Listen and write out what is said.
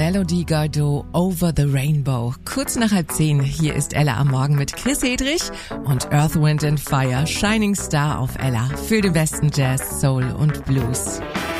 Melody Gardot, Over the Rainbow. Kurz nach 9:30, hier ist Ella am Morgen mit Chris Hedrich und Earth, Wind and Fire, Shining Star auf Ella für den besten Jazz, Soul und Blues.